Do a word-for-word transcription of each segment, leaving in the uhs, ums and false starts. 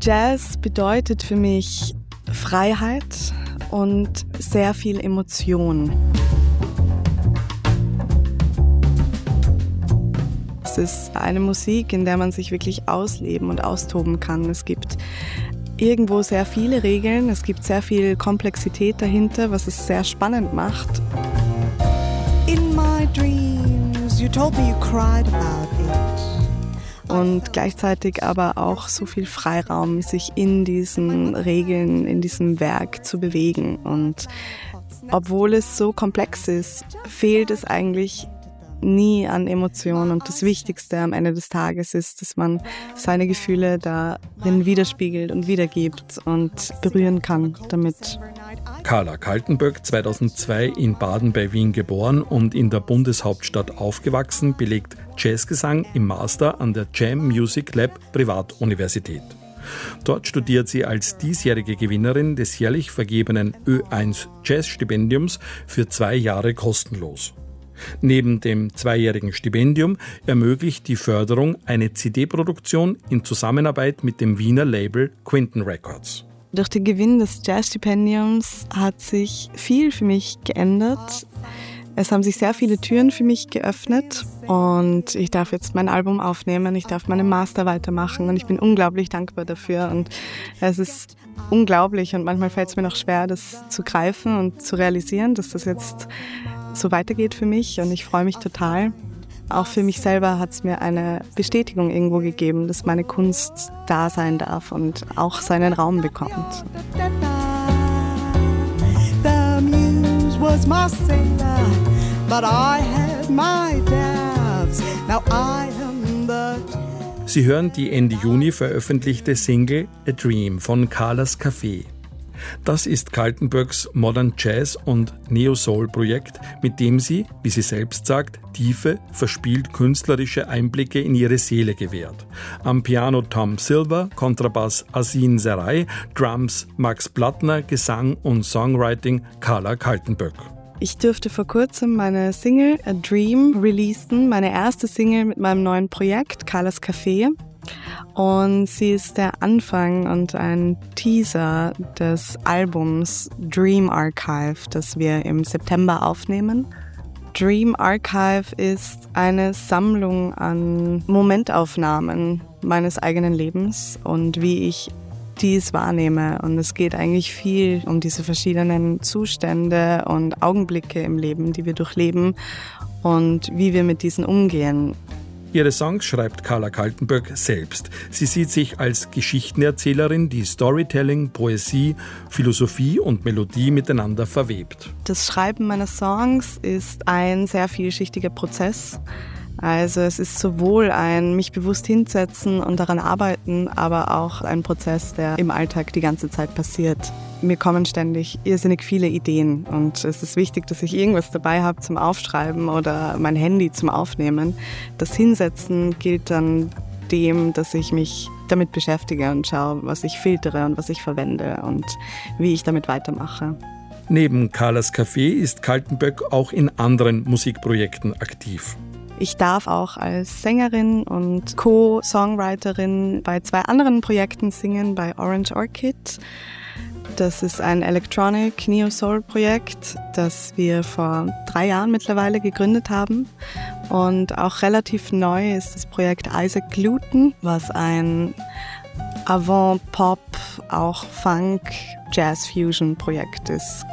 Jazz bedeutet für mich Freiheit und sehr viel Emotion. Es ist eine Musik, in der man sich wirklich ausleben und austoben kann. Es gibt irgendwo sehr viele Regeln, es gibt sehr viel Komplexität dahinter, was es sehr spannend macht. In my dreams, you told me you cried about it. Und gleichzeitig aber auch so viel Freiraum, sich in diesen Regeln, in diesem Werk zu bewegen. Und obwohl es so komplex ist, fehlt es eigentlich nie an Emotionen. Und das Wichtigste am Ende des Tages ist, dass man seine Gefühle darin widerspiegelt und wiedergibt und berühren kann damit. Carla Kaltenböck, zweitausendzwei in Baden bei Wien geboren und in der Bundeshauptstadt aufgewachsen, belegt Jazzgesang im Master an der Jam Music Lab Privatuniversität. Dort studiert sie als diesjährige Gewinnerin des jährlich vergebenen Ö eins Jazzstipendiums für zwei Jahre kostenlos. Neben dem zweijährigen Stipendium ermöglicht die Förderung eine C D-Produktion in Zusammenarbeit mit dem Wiener Label Quinton Records. Durch den Gewinn des Jazzstipendiums hat sich viel für mich geändert. Es haben sich sehr viele Türen für mich geöffnet und ich darf jetzt mein Album aufnehmen, ich darf meinen Master weitermachen und ich bin unglaublich dankbar dafür. Und es ist unglaublich und manchmal fällt es mir noch schwer, das zu greifen und zu realisieren, dass das jetzt so weitergeht für mich und ich freue mich total. Auch für mich selber hat es mir eine Bestätigung irgendwo gegeben, dass meine Kunst da sein darf und auch seinen Raum bekommt. The muse was my sailor, but I had my doubts. Now I am the... Sie hören die Ende Juni veröffentlichte Single A Dream von Carlas Café. Das ist Kaltenböcks Modern Jazz und Neo-Soul-Projekt, mit dem sie, wie sie selbst sagt, tiefe, verspielt künstlerische Einblicke in ihre Seele gewährt. Am Piano Tom Silver, Kontrabass Asin Serai, Drums Max Plattner, Gesang und Songwriting Carla Kaltenböck. Ich durfte vor kurzem meine Single A Dream releasen, meine erste Single mit meinem neuen Projekt Carlas Café. Und sie ist der Anfang und ein Teaser des Albums Dream Archive, das wir im September aufnehmen. Dream Archive ist eine Sammlung an Momentaufnahmen meines eigenen Lebens und wie ich dies wahrnehme. Und es geht eigentlich viel um diese verschiedenen Zustände und Augenblicke im Leben, die wir durchleben und wie wir mit diesen umgehen. Ihre Songs schreibt Carla Kaltenböck selbst. Sie sieht sich als Geschichtenerzählerin, die Storytelling, Poesie, Philosophie und Melodie miteinander verwebt. Das Schreiben meiner Songs ist ein sehr vielschichtiger Prozess. Also es ist sowohl ein mich bewusst hinsetzen und daran arbeiten, aber auch ein Prozess, der im Alltag die ganze Zeit passiert. Mir kommen ständig irrsinnig viele Ideen und es ist wichtig, dass ich irgendwas dabei habe zum Aufschreiben oder mein Handy zum Aufnehmen. Das Hinsetzen gilt dann dem, dass ich mich damit beschäftige und schaue, was ich filtere und was ich verwende und wie ich damit weitermache. Neben Carlas Café ist Kaltenböck auch in anderen Musikprojekten aktiv. Ich darf auch als Sängerin und Co-Songwriterin bei zwei anderen Projekten singen, bei Orange Orchid. Das ist ein Electronic Neo-Soul-Projekt, das wir vor drei Jahren mittlerweile gegründet haben. Und auch relativ neu ist das Projekt Isaac Gluten, was ein Avant-Pop, auch Funk, Jazz-Fusion-Projekt ist.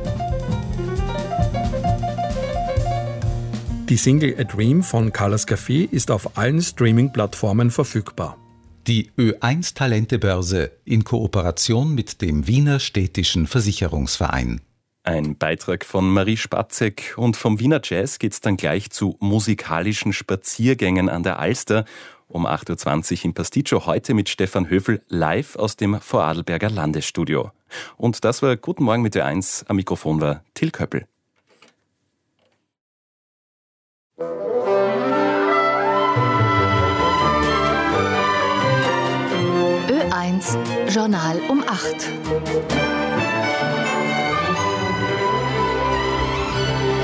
Die Single A Dream von Carlas Café ist auf allen Streaming-Plattformen verfügbar. Die Ö eins Talentebörse in Kooperation mit dem Wiener Städtischen Versicherungsverein. Ein Beitrag von Marie Spatzek und vom Wiener Jazz geht's dann gleich zu musikalischen Spaziergängen an der Alster. Um acht Uhr zwanzig im Pasticcio, heute mit Stefan Höfel live aus dem Vorarlberger Landesstudio. Und das war Guten Morgen mit Ö eins. Am Mikrofon war Till Köppel. Ö eins Journal um acht. Mit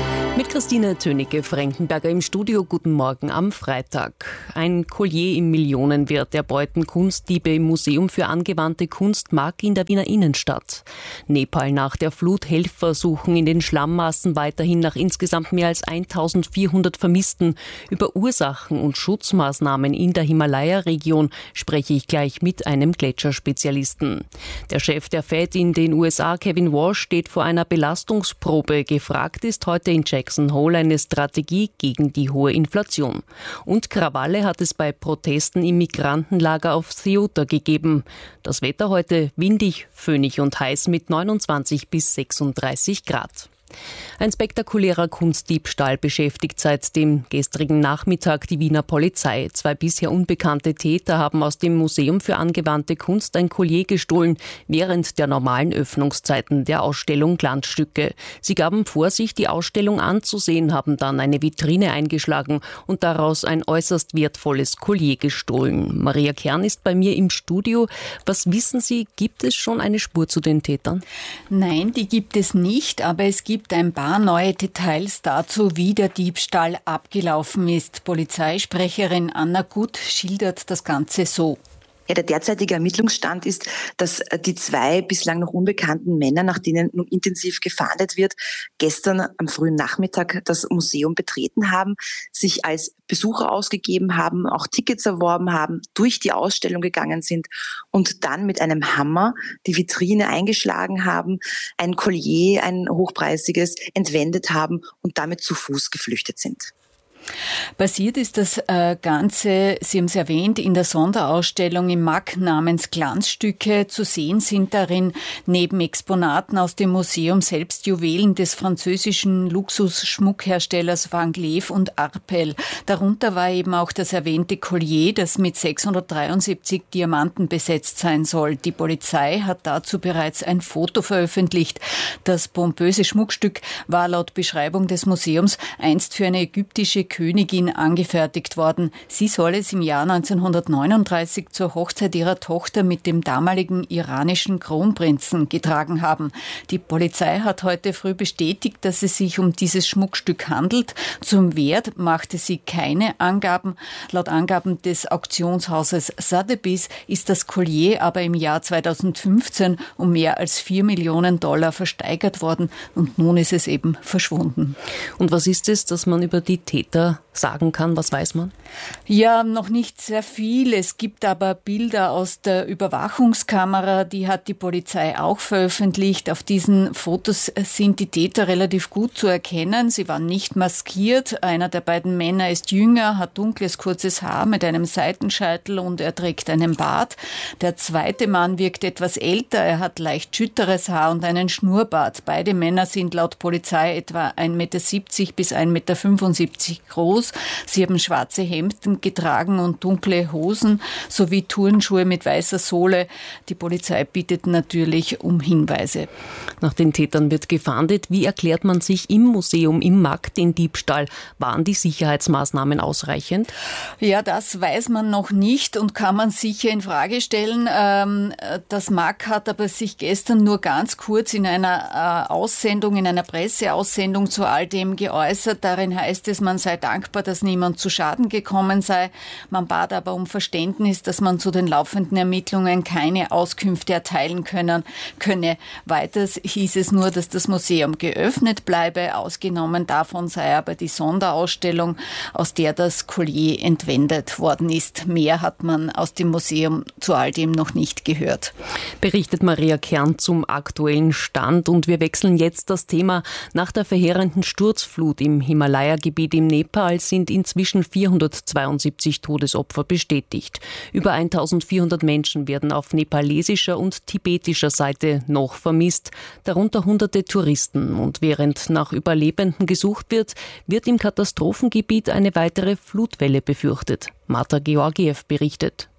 Mit Christine Tönicke-Frankenberger im Studio. Guten Morgen am Freitag. Ein Collier im Millionenwert erbeuten Kunstdiebe im Museum für angewandte Kunst M A G in der Wiener Innenstadt. Nepal nach der Flut. Helfer suchen in den Schlammmassen weiterhin nach insgesamt mehr als eintausendvierhundert Vermissten. Über Ursachen und Schutzmaßnahmen in der Himalaya-Region spreche ich gleich mit einem Gletscherspezialisten. Der Chef der Fed in den U S A, Kevin Warsh, steht vor einer Belastungsprobe. Gefragt ist heute in Jackson Hole eine Strategie gegen die hohe Inflation. Und Krawalle hat es bei Protesten im Migrantenlager auf Ceuta gegeben. Das Wetter heute windig, föhnig und heiß mit neunundzwanzig bis sechsunddreißig Grad. Ein spektakulärer Kunstdiebstahl beschäftigt seit dem gestrigen Nachmittag die Wiener Polizei. Zwei bisher unbekannte Täter haben aus dem Museum für angewandte Kunst ein Collier gestohlen, während der normalen Öffnungszeiten der Ausstellung Glanzstücke. Sie gaben vor, sich die Ausstellung anzusehen, haben dann eine Vitrine eingeschlagen und daraus ein äußerst wertvolles Collier gestohlen. Maria Kern ist bei mir im Studio. Was wissen Sie, gibt es schon eine Spur zu den Tätern? Nein, die gibt es nicht, aber es gibt ein paar neue Details dazu, wie der Diebstahl abgelaufen ist. Polizeisprecherin Anna Gut schildert das Ganze so. Ja, der derzeitige Ermittlungsstand ist, dass die zwei bislang noch unbekannten Männer, nach denen nun intensiv gefahndet wird, gestern am frühen Nachmittag das Museum betreten haben, sich als Besucher ausgegeben haben, auch Tickets erworben haben, durch die Ausstellung gegangen sind und dann mit einem Hammer die Vitrine eingeschlagen haben, ein Collier, ein hochpreisiges, entwendet haben und damit zu Fuß geflüchtet sind. Passiert ist das äh, Ganze, Sie haben es erwähnt, in der Sonderausstellung im M A G namens Glanzstücke. Zu sehen sind darin neben Exponaten aus dem Museum selbst Juwelen des französischen Luxusschmuckherstellers Van Cleef und Arpels. Darunter war eben auch das erwähnte Collier, das mit sechshundertdreiundsiebzig Diamanten besetzt sein soll. Die Polizei hat dazu bereits ein Foto veröffentlicht. Das pompöse Schmuckstück war laut Beschreibung des Museums einst für eine ägyptische Königin angefertigt worden. Sie soll es im Jahr neunzehnhundertneununddreißig zur Hochzeit ihrer Tochter mit dem damaligen iranischen Kronprinzen getragen haben. Die Polizei hat heute früh bestätigt, dass es sich um dieses Schmuckstück handelt. Zum Wert machte sie keine Angaben. Laut Angaben des Auktionshauses Sotheby's ist das Collier aber im Jahr zweitausendfünfzehn um mehr als vier Millionen Dollar versteigert worden und nun ist es eben verschwunden. Und was ist es, dass man über die Täter sagen kann? Was weiß man? Ja, noch nicht sehr viel. Es gibt aber Bilder aus der Überwachungskamera, die hat die Polizei auch veröffentlicht. Auf diesen Fotos sind die Täter relativ gut zu erkennen. Sie waren nicht maskiert. Einer der beiden Männer ist jünger, hat dunkles, kurzes Haar mit einem Seitenscheitel und er trägt einen Bart. Der zweite Mann wirkt etwas älter. Er hat leicht schütteres Haar und einen Schnurrbart. Beide Männer sind laut Polizei etwa ein Meter siebzig bis ein Meter fünfundsiebzig groß. Sie haben schwarze Hemden getragen und dunkle Hosen sowie Turnschuhe mit weißer Sohle. Die Polizei bittet natürlich um Hinweise. Nach den Tätern wird gefahndet. Wie erklärt man sich im Museum, im M A G, den Diebstahl? Waren die Sicherheitsmaßnahmen ausreichend? Ja, das weiß man noch nicht und kann man sicher in Frage stellen. Das M A G hat aber sich gestern nur ganz kurz in einer Aussendung, in einer Presseaussendung zu all dem geäußert. Darin heißt es, man sei dankbar, dass niemand zu Schaden gekommen sei. Man bat aber um Verständnis, dass man zu den laufenden Ermittlungen keine Auskünfte erteilen können, könne. Weiters hieß es nur, dass das Museum geöffnet bleibe. Ausgenommen davon sei aber die Sonderausstellung, aus der das Collier entwendet worden ist. Mehr hat man aus dem Museum zu all dem noch nicht gehört. Berichtet Maria Kern zum aktuellen Stand. Und wir wechseln jetzt das Thema. Nach der verheerenden Sturzflut im Himalaya-Gebiet im Nepal sind inzwischen vierhundertzweiundsiebzig Todesopfer bestätigt. Über eintausendvierhundert Menschen werden auf nepalesischer und tibetischer Seite noch vermisst, darunter hunderte Touristen. Und während nach Überlebenden gesucht wird, wird im Katastrophengebiet eine weitere Flutwelle befürchtet. Marta Georgiev berichtet.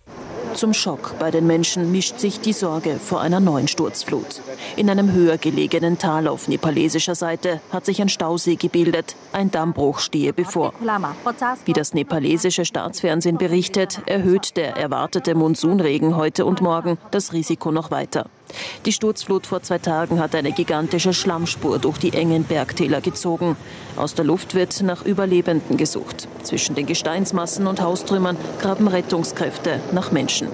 Zum Schock bei den Menschen mischt sich die Sorge vor einer neuen Sturzflut. In einem höher gelegenen Tal auf nepalesischer Seite hat sich ein Stausee gebildet. Ein Dammbruch stehe bevor. Wie das nepalesische Staatsfernsehen berichtet, erhöht der erwartete Monsunregen heute und morgen das Risiko noch weiter. Die Sturzflut vor zwei Tagen hat eine gigantische Schlammspur durch die engen Bergtäler gezogen. Aus der Luft wird nach Überlebenden gesucht. Zwischen den Gesteinsmassen und Haustrümmern graben Rettungskräfte nach Menschen.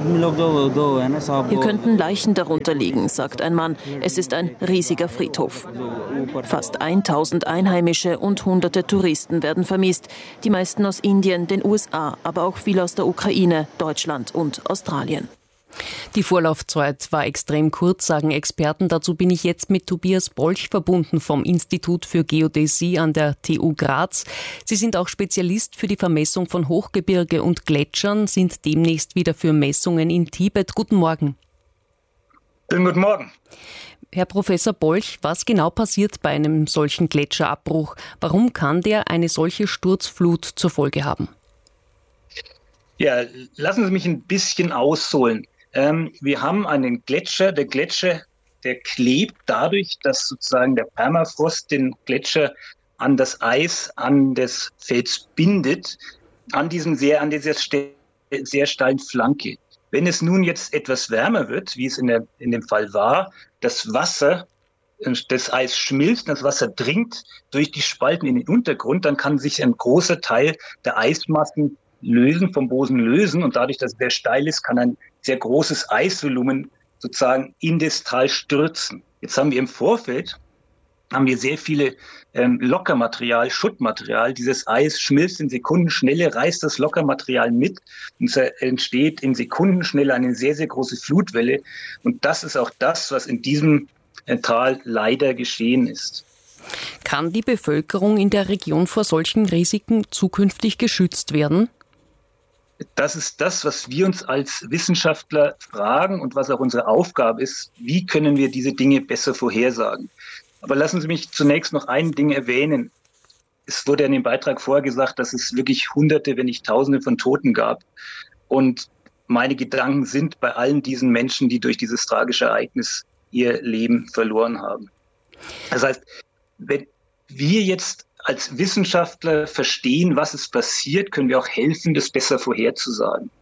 Hier könnten Leichen darunter liegen, sagt ein Mann. Es ist ein riesiger Friedhof. Fast tausend Einheimische und hunderte Touristen werden vermisst. Die meisten aus Indien, den U S A, aber auch viele aus der Ukraine, Deutschland und Australien. Die Vorlaufzeit war extrem kurz, sagen Experten. Dazu bin ich jetzt mit Tobias Bolch verbunden vom Institut für Geodäsie an der T U Graz. Sie sind auch Spezialist für die Vermessung von Hochgebirge und Gletschern, sind demnächst wieder für Messungen in Tibet. Guten Morgen. Schönen guten Morgen. Herr Professor Bolch, was genau passiert bei einem solchen Gletscherabbruch? Warum kann der eine solche Sturzflut zur Folge haben? Ja, lassen Sie mich ein bisschen ausholen. Ähm, wir haben einen Gletscher. Der Gletscher, der klebt dadurch, dass sozusagen der Permafrost den Gletscher an das Eis, an das Fels bindet, an diesem sehr, an dieser sehr steilen Flanke. Wenn es nun jetzt etwas wärmer wird, wie es in, der, in dem Fall war, das Wasser, das Eis schmilzt, das Wasser dringt durch die Spalten in den Untergrund, dann kann sich ein großer Teil der Eismassen lösen, vom Boden lösen, und dadurch, dass es sehr steil ist, kann ein sehr großes Eisvolumen sozusagen in das Tal stürzen. Jetzt haben wir im Vorfeld haben wir sehr viele ähm, Lockermaterial, Schuttmaterial. Dieses Eis schmilzt in Sekundenschnelle, reißt das Lockermaterial mit und es entsteht in Sekundenschnelle eine sehr, sehr große Flutwelle. Und das ist auch das, was in diesem äh, Tal leider geschehen ist. Kann die Bevölkerung in der Region vor solchen Risiken zukünftig geschützt werden? Das ist das, was wir uns als Wissenschaftler fragen und was auch unsere Aufgabe ist. Wie können wir diese Dinge besser vorhersagen? Aber lassen Sie mich zunächst noch ein Ding erwähnen. Es wurde in dem Beitrag vorher gesagt, dass es wirklich Hunderte, wenn nicht Tausende von Toten gab. Und meine Gedanken sind bei allen diesen Menschen, die durch dieses tragische Ereignis ihr Leben verloren haben. Das heißt, wenn wir jetzt als Wissenschaftler verstehen, was ist passiert, können wir auch helfen, das besser vorherzusagen.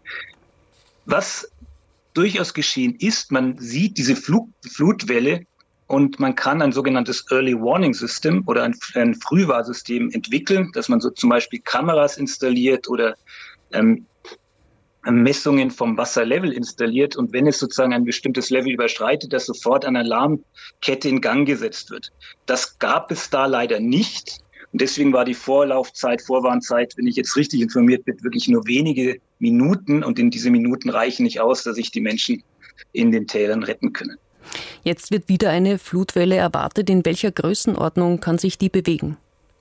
Was durchaus geschehen ist, man sieht diese Flut, Flutwelle und man kann ein sogenanntes Early Warning System oder ein, ein Frühwarnsystem entwickeln, dass man so zum Beispiel Kameras installiert oder ähm, Messungen vom Wasserlevel installiert, und wenn es sozusagen ein bestimmtes Level überschreitet, dass sofort eine Alarmkette in Gang gesetzt wird. Das gab es da leider nicht. Und deswegen war die Vorlaufzeit, Vorwarnzeit, wenn ich jetzt richtig informiert bin, wirklich nur wenige Minuten. Und in diese Minuten reichen nicht aus, dass sich die Menschen in den Tälern retten können. Jetzt wird wieder eine Flutwelle erwartet. In welcher Größenordnung kann sich die bewegen?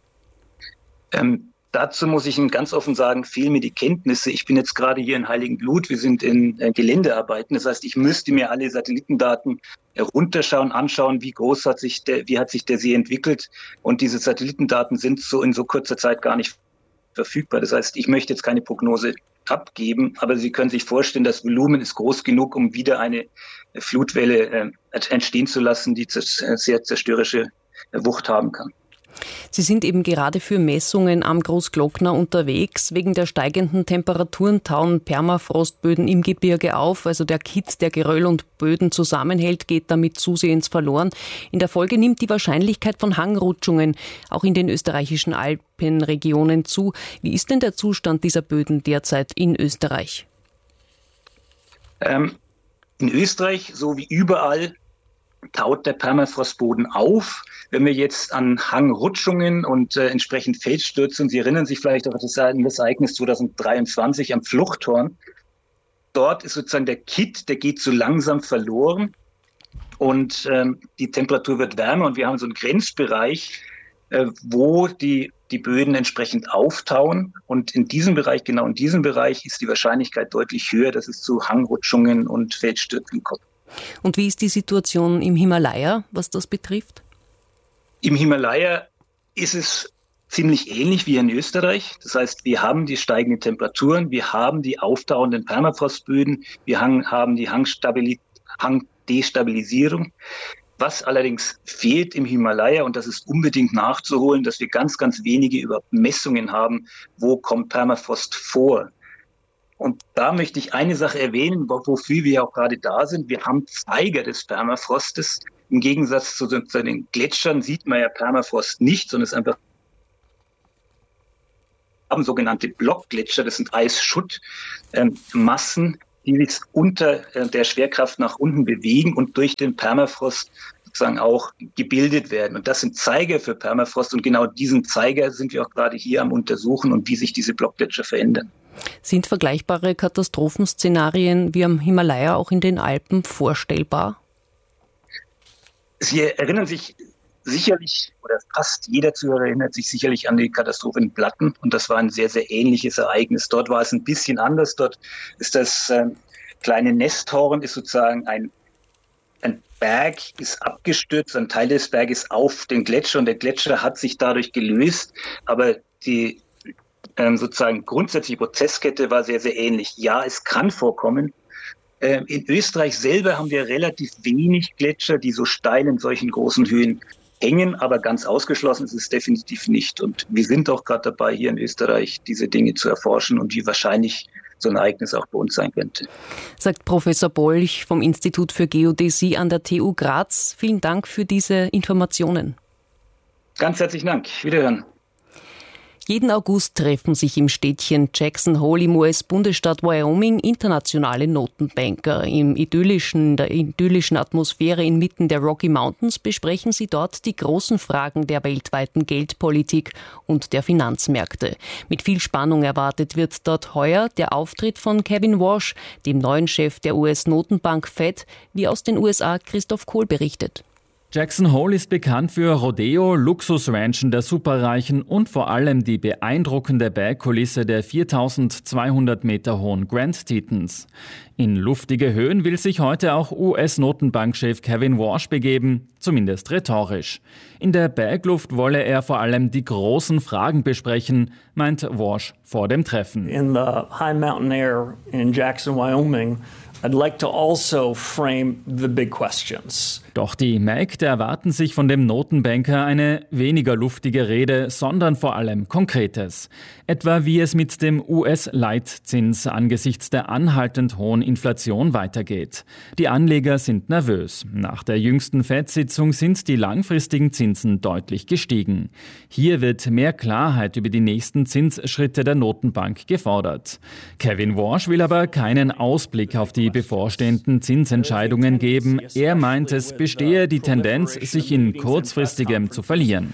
Ähm, dazu muss ich Ihnen ganz offen sagen, fehlen mir die Kenntnisse. Ich bin jetzt gerade hier in Heiligenblut. Wir sind in äh, Geländearbeiten. Das heißt, ich müsste mir alle Satellitendaten runterschauen, anschauen, wie groß hat sich der, wie hat sich der See entwickelt. Und diese Satellitendaten sind so in so kurzer Zeit gar nicht verfügbar. Das heißt, ich möchte jetzt keine Prognose abgeben, aber Sie können sich vorstellen, das Volumen ist groß genug, um wieder eine Flutwelle äh, entstehen zu lassen, die sehr zerstörerische Wucht haben kann. Sie sind eben gerade für Messungen am Großglockner unterwegs. Wegen der steigenden Temperaturen tauen Permafrostböden im Gebirge auf. Also der Kitt, der Geröll und Böden zusammenhält, geht damit zusehends verloren. In der Folge nimmt die Wahrscheinlichkeit von Hangrutschungen auch in den österreichischen Alpenregionen zu. Wie ist denn der Zustand dieser Böden derzeit in Österreich? Ähm, in Österreich, so wie überall, taut der Permafrostboden auf. Wenn wir jetzt an Hangrutschungen und äh, entsprechend Felsstürze, und Sie erinnern sich vielleicht auch an das, das Ereignis zweitausenddreiundzwanzig am Fluchthorn, dort ist sozusagen der Kitt, der geht so langsam verloren und ähm, die Temperatur wird wärmer und wir haben so einen Grenzbereich, äh, wo die, die Böden entsprechend auftauen, und in diesem Bereich, genau in diesem Bereich, ist die Wahrscheinlichkeit deutlich höher, dass es zu Hangrutschungen und Felsstürzen kommt. Und wie ist die Situation im Himalaya, was das betrifft? Im Himalaya ist es ziemlich ähnlich wie in Österreich. Das heißt, wir haben die steigenden Temperaturen, wir haben die auftauenden Permafrostböden, wir haben die Hangdestabilisierung. Was allerdings fehlt im Himalaya, und das ist unbedingt nachzuholen, dass wir ganz, ganz wenige Messungen haben, wo kommt Permafrost vor. Und da möchte ich eine Sache erwähnen, wofür wir auch gerade da sind. Wir haben Zeiger des Permafrostes. Im Gegensatz zu den Gletschern sieht man ja Permafrost nicht, sondern es ist einfach haben sogenannte Blockgletscher, das sind Eisschuttmassen, die sich unter der Schwerkraft nach unten bewegen und durch den Permafrost sozusagen auch gebildet werden. Und das sind Zeiger für Permafrost und genau diesen Zeiger sind wir auch gerade hier am Untersuchen und wie sich diese Blockgletscher verändern. Sind vergleichbare Katastrophenszenarien wie am Himalaya auch in den Alpen vorstellbar? Sie erinnern sich sicherlich, oder fast jeder Zuhörer erinnert sich sicherlich an die Katastrophe in Blatten und das war ein sehr, sehr ähnliches Ereignis. Dort war es ein bisschen anders. Dort ist das äh, kleine Nesthorn, ist sozusagen ein, ein Berg, ist abgestürzt, ein Teil des Berges auf den Gletscher und der Gletscher hat sich dadurch gelöst, aber die ähm, sozusagen grundsätzliche Prozesskette war sehr, sehr ähnlich. Ja, es kann vorkommen. Ähm, in Österreich selber haben wir relativ wenig Gletscher, die so steil in solchen großen Höhen hängen, aber ganz ausgeschlossen ist es definitiv nicht. Und wir sind auch gerade dabei, hier in Österreich diese Dinge zu erforschen und wie wahrscheinlich so ein Ereignis auch bei uns sein könnte. Sagt Professor Bolch vom Institut für Geodäsie an der T U Graz. Vielen Dank für diese Informationen. Ganz herzlichen Dank. Wiederhören. Jeden August treffen sich im Städtchen Jackson Hole im U S-Bundesstaat Wyoming internationale Notenbanker. Im idyllischen, der idyllischen Atmosphäre inmitten der Rocky Mountains besprechen sie dort die großen Fragen der weltweiten Geldpolitik und der Finanzmärkte. Mit viel Spannung erwartet wird dort heuer der Auftritt von Kevin Warsh, dem neuen Chef der U S-Notenbank Fed, wie aus den U S A Christoph Kohl berichtet. Jackson Hole ist bekannt für Rodeo, Luxusranchen der Superreichen und vor allem die beeindruckende Bergkulisse der viertausendzweihundert Meter hohen Grand Tetons. In luftige Höhen will sich heute auch U S-Notenbankchef Kevin Warsh begeben, zumindest rhetorisch. In der Bergluft wolle er vor allem die großen Fragen besprechen, meint Warsh vor dem Treffen. In the high mountain air in Jackson, Wyoming, I'd like to also frame the big questions. Doch die Märkte erwarten sich von dem Notenbanker eine weniger luftige Rede, sondern vor allem Konkretes. Etwa wie es mit dem U S-Leitzins angesichts der anhaltend hohen Inflation weitergeht. Die Anleger sind nervös. Nach der jüngsten Fed-Sitzung sind die langfristigen Zinsen deutlich gestiegen. Hier wird mehr Klarheit über die nächsten Zinsschritte der Notenbank gefordert. Kevin Warsh will aber keinen Ausblick auf die bevorstehenden Zinsentscheidungen geben. Er meint, es bestehe die Tendenz, sich in kurzfristigem zu verlieren.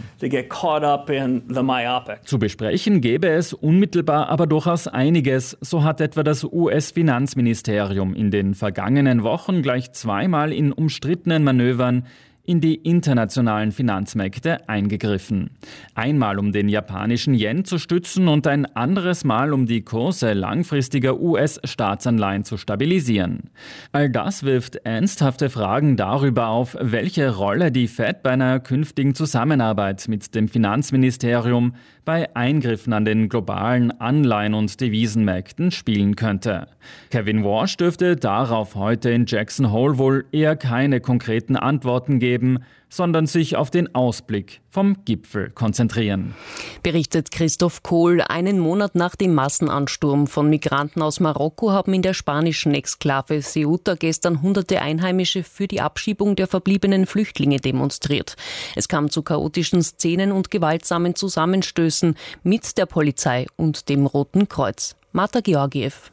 Zu besprechen gäbe es unmittelbar aber durchaus einiges. So hat etwa das U S-Finanzministerium in den vergangenen Wochen gleich zweimal in umstrittenen Manövern in die internationalen Finanzmärkte eingegriffen. Einmal um den japanischen Yen zu stützen und ein anderes Mal um die Kurse langfristiger U S-Staatsanleihen zu stabilisieren. All das wirft ernsthafte Fragen darüber auf, welche Rolle die Fed bei einer künftigen Zusammenarbeit mit dem Finanzministerium bei Eingriffen an den globalen Anleihen- und Devisenmärkten spielen könnte. Kevin Warsh dürfte darauf heute in Jackson Hole wohl eher keine konkreten Antworten geben, sondern sich auf den Ausblick vom Gipfel konzentrieren. Berichtet Christoph Kohl. Einen Monat nach dem Massenansturm von Migranten aus Marokko haben in der spanischen Exklave Ceuta gestern hunderte Einheimische für die Abschiebung der verbliebenen Flüchtlinge demonstriert. Es kam zu chaotischen Szenen und gewaltsamen Zusammenstößen mit der Polizei und dem Roten Kreuz. Marta Georgiev.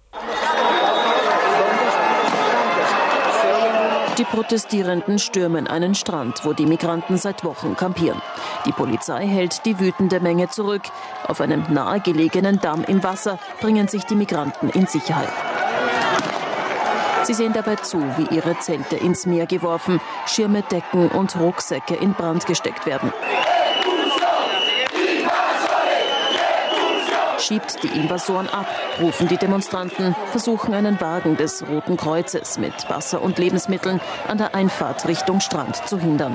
Die Protestierenden stürmen einen Strand, wo die Migranten seit Wochen kampieren. Die Polizei hält die wütende Menge zurück. Auf einem nahegelegenen Damm im Wasser bringen sich die Migranten in Sicherheit. Sie sehen dabei zu, wie ihre Zelte ins Meer geworfen, Schirme, Decken und Rucksäcke in Brand gesteckt werden. Schiebt die Invasoren ab, rufen die Demonstranten, versuchen einen Wagen des Roten Kreuzes mit Wasser und Lebensmitteln an der Einfahrt Richtung Strand zu hindern.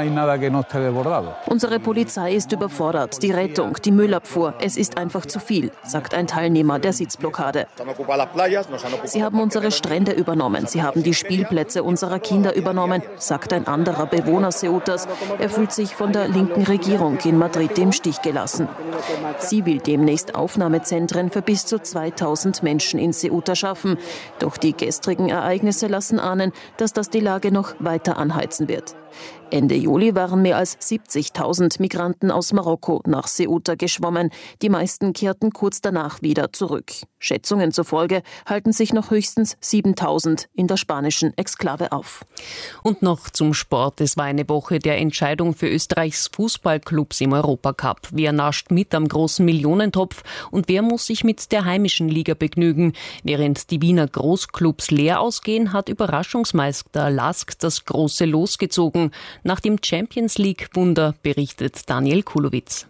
Unsere Polizei ist überfordert, die Rettung, die Müllabfuhr, es ist einfach zu viel, sagt ein Teilnehmer der Sitzblockade. Sie haben unsere Strände übernommen, sie haben die Spielplätze unserer Kinder übernommen, sagt ein anderer Bewohner Ceutas. Er fühlt sich von der linken Regierung in Madrid im Stich gelassen. Sie will demnächst auf Aufnahmezentren für bis zu zweitausend Menschen in Ceuta schaffen. Doch die gestrigen Ereignisse lassen ahnen, dass das die Lage noch weiter anheizen wird. Ende Juli waren mehr als siebzigtausend Migranten aus Marokko nach Ceuta geschwommen. Die meisten kehrten kurz danach wieder zurück. Schätzungen zufolge halten sich noch höchstens siebentausend in der spanischen Exklave auf. Und noch zum Sport. Es war eine Woche der Entscheidung für Österreichs Fußballclubs im Europacup. Wer nascht mit am großen Millionentopf und wer muss sich mit der heimischen Liga begnügen? Während die Wiener Großclubs leer ausgehen, hat Überraschungsmeister Lask das große Los gezogen. Nach dem Champions-League-Wunder berichtet Daniel Kulowitz.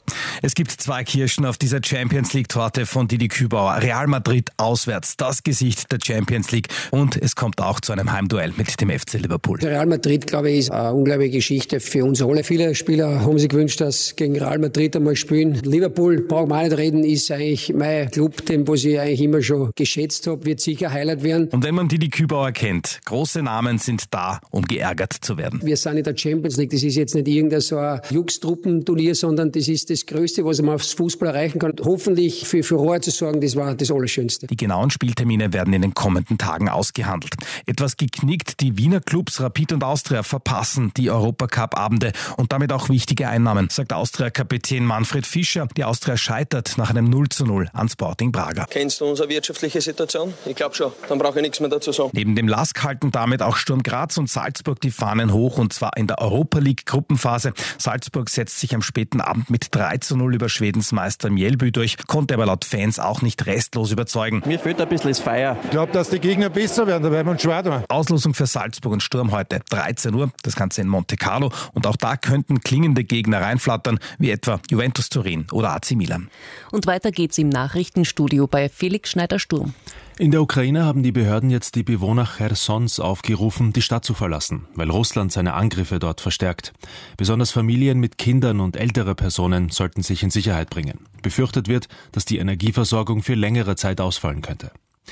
Es gibt zwei Kirschen auf dieser Champions-League-Torte von Didi Kübauer. Real Madrid auswärts, das Gesicht der Champions League. Und es kommt auch zu einem Heimduell mit dem F C Liverpool. Real Madrid, glaube ich, ist eine unglaubliche Geschichte für uns alle. Viele Spieler haben sich gewünscht, dass gegen Real Madrid einmal spielen. Liverpool, brauchen wir auch nicht reden, ist eigentlich mein Club, den was ich eigentlich immer schon geschätzt habe, wird sicher Highlight werden. Und wenn man Didi Kübauer kennt, große Namen sind da, um geärgert zu werden. Wir sind in der Champions League. Das ist jetzt nicht irgendein so ein Jux-Truppenturnier, sondern das ist das Größte, was man aufs Fußball erreichen kann. Hoffentlich für Furore zu sorgen, das war das Allerschönste. Die genauen Spieltermine werden in den kommenden Tagen ausgehandelt. Etwas geknickt, die Wiener Clubs Rapid und Austria verpassen die Europacup-Abende und damit auch wichtige Einnahmen, sagt Austria-Kapitän Manfred Fischer. Die Austria scheitert nach einem null zu null an Sporting Braga. Kennst du unsere wirtschaftliche Situation? Ich glaube schon. Dann brauche ich nichts mehr dazu sagen. Neben dem Lask halten damit auch Sturm Graz und Salzburg die Fahnen hoch, und zwar in der Europa-League-Gruppenphase. Salzburg setzt sich am späten Abend mit drei zu null über Schwedens Meister Mjällby durch, konnte aber laut Fans auch nicht restlos überzeugen. Mir fehlt ein bisschen das Feier. Ich glaube, dass die Gegner besser werden, da werden wir uns schwer tun. Auslosung für Salzburg und Sturm heute dreizehn Uhr, das Ganze in Monte Carlo, und auch da könnten klingende Gegner reinflattern, wie etwa Juventus Turin oder A C Milan. Und weiter geht's im Nachrichtenstudio bei Felix Schneider-Sturm. In der Ukraine haben die Behörden jetzt die Bewohner Chersons aufgerufen, die Stadt zu verlassen, weil Russland seine Angriffe dort verstärkt. Besonders Familien mit Kindern und ältere Personen sollten sich in Sicherheit bringen. Befürchtet wird, dass die Energieversorgung für längere Zeit ausfallen könnte.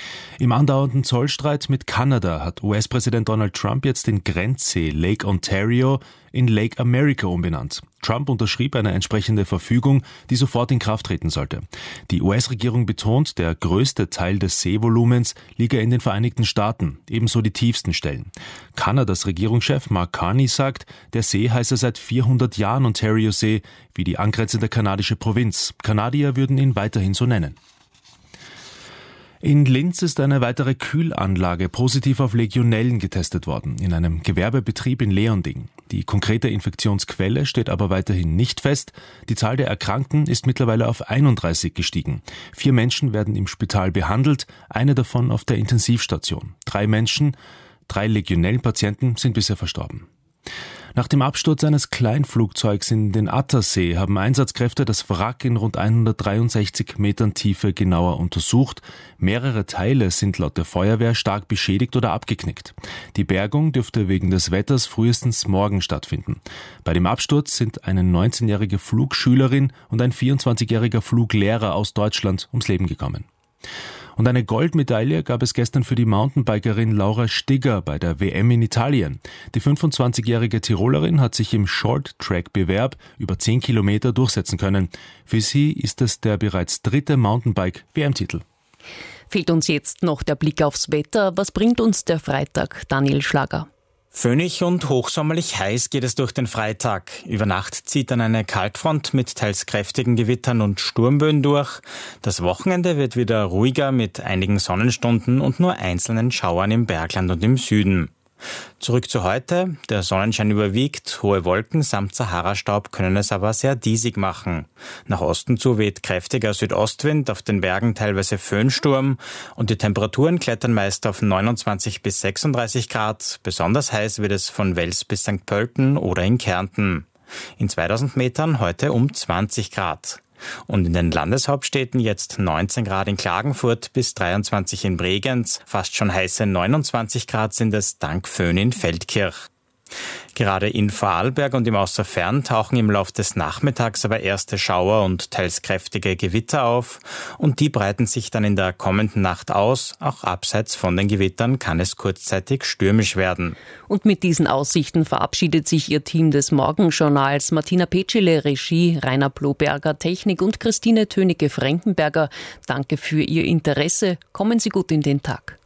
Im andauernden Zollstreit mit Kanada hat U S-Präsident Donald Trump jetzt den Grenzsee Lake Ontario in Lake America umbenannt. Trump unterschrieb eine entsprechende Verfügung, die sofort in Kraft treten sollte. Die U S-Regierung betont, der größte Teil des Seevolumens liege in den Vereinigten Staaten, ebenso die tiefsten Stellen. Kanadas Regierungschef Mark Carney sagt, der See heiße seit vierhundert Jahren Ontario-See, wie die angrenzende kanadische Provinz. Kanadier würden ihn weiterhin so nennen. In Linz ist eine weitere Kühlanlage positiv auf Legionellen getestet worden, in einem Gewerbebetrieb in Leonding. Die konkrete Infektionsquelle steht aber weiterhin nicht fest. Die Zahl der Erkrankten ist mittlerweile auf einunddreißig gestiegen. Vier Menschen werden im Spital behandelt, eine davon auf der Intensivstation. Drei Menschen, drei Legionellenpatienten sind bisher verstorben. Nach dem Absturz eines Kleinflugzeugs in den Attersee haben Einsatzkräfte das Wrack in rund hundertdreiundsechzig Metern Tiefe genauer untersucht. Mehrere Teile sind laut der Feuerwehr stark beschädigt oder abgeknickt. Die Bergung dürfte wegen des Wetters frühestens morgen stattfinden. Bei dem Absturz sind eine neunzehnjährige Flugschülerin und ein vierundzwanzigjähriger Fluglehrer aus Deutschland ums Leben gekommen. Und eine Goldmedaille gab es gestern für die Mountainbikerin Laura Stigger bei der W M in Italien. Die fünfundzwanzigjährige Tirolerin hat sich im Short-Track-Bewerb über zehn Kilometer durchsetzen können. Für sie ist es der bereits dritte Mountainbike-W M-Titel. Fehlt uns jetzt noch der Blick aufs Wetter. Was bringt uns der Freitag, Daniel Schlager? Föhnig und hochsommerlich heiß geht es durch den Freitag. Über Nacht zieht dann eine Kaltfront mit teils kräftigen Gewittern und Sturmböen durch. Das Wochenende wird wieder ruhiger mit einigen Sonnenstunden und nur einzelnen Schauern im Bergland und im Süden. Zurück zu heute. Der Sonnenschein überwiegt, hohe Wolken samt Sahara-Staub können es aber sehr diesig machen. Nach Osten zu weht kräftiger Südostwind, auf den Bergen teilweise Föhnsturm und die Temperaturen klettern meist auf neunundzwanzig bis sechsunddreißig Grad. Besonders heiß wird es von Wels bis Sankt Pölten oder in Kärnten. In zweitausend Metern heute um zwanzig Grad. Und in den Landeshauptstädten jetzt neunzehn Grad in Klagenfurt bis dreiundzwanzig in Bregenz. Fast schon heiße neunundzwanzig Grad sind es dank Föhn in Feldkirch. Gerade in Vorarlberg und im Außerfern tauchen im Lauf des Nachmittags aber erste Schauer und teils kräftige Gewitter auf und die breiten sich dann in der kommenden Nacht aus. Auch abseits von den Gewittern kann es kurzzeitig stürmisch werden. Und mit diesen Aussichten verabschiedet sich Ihr Team des Morgenjournals. Martina Petschele, Regie, Rainer Bloberger, Technik und Christine Tönecke-Frankenberger. Danke für Ihr Interesse. Kommen Sie gut in den Tag.